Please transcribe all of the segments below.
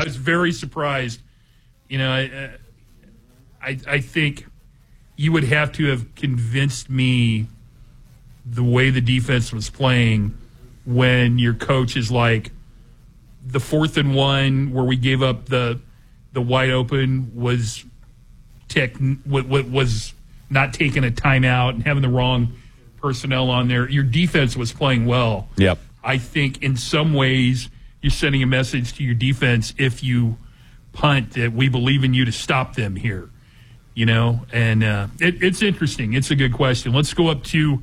was very surprised. You know, I think you would have to have convinced me the way the defense was playing when your coach is like, the 4th and 1 where we gave up the wide open was not taking a timeout and having the wrong personnel on there. Your defense was playing well. Yep. I think in some ways you're sending a message to your defense if you punt that we believe in you to stop them here. You know, and it's interesting. It's a good question. Let's go up to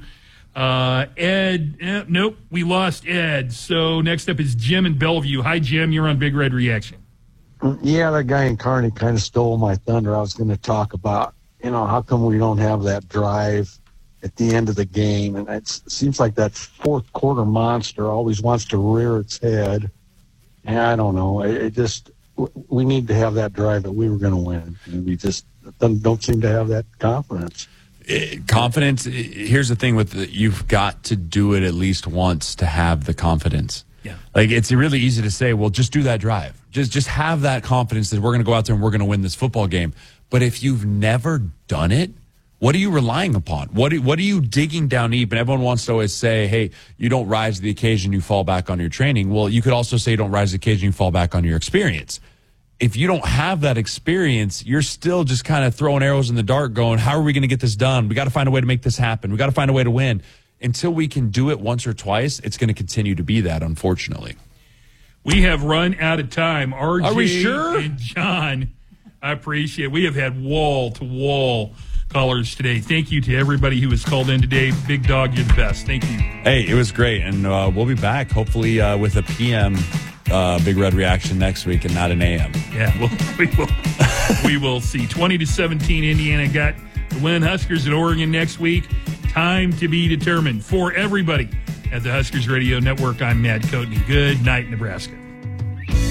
Ed. Nope, we lost Ed. So next up is Jim in Bellevue. Hi, Jim. You're on Big Red Reaction. Yeah, that guy in Kearney kind of stole my thunder. I was going to talk about, how come we don't have that drive at the end of the game? And it seems like that fourth quarter monster always wants to rear its head. And I don't know. We need to have that drive that we were going to win. And we just don't seem to have that confidence. Confidence, here's the thing you've got to do it at least once to have the confidence. Yeah. Like, it's really easy to say, well, just do that drive. Just have that confidence that we're going to go out there and we're going to win this football game. But if you've never done it, what are you relying upon? What are you digging down deep? And everyone wants to always say, hey, you don't rise to the occasion, you fall back on your training. Well, you could also say you don't rise to the occasion, you fall back on your experience. If you don't have that experience, you're still just kind of throwing arrows in the dark going, how are we going to get this done? We got to find a way to make this happen. We got to find a way to win. Until we can do it once or twice, it's going to continue to be that, unfortunately. We have run out of time. RJ Are we sure? And John, I appreciate it. We have had wall-to-wall callers today. Thank you to everybody who has called in today. Big Dog, you're the best. Thank you. Hey, it was great. And we'll be back, hopefully, with a PM Big Red Reaction next week and not an AM. Yeah, we will see. 20-17, Indiana got the win. Huskers at Oregon next week. Time to be determined. For everybody at the Huskers Radio Network, I'm Matt Coatney. Good night, Nebraska.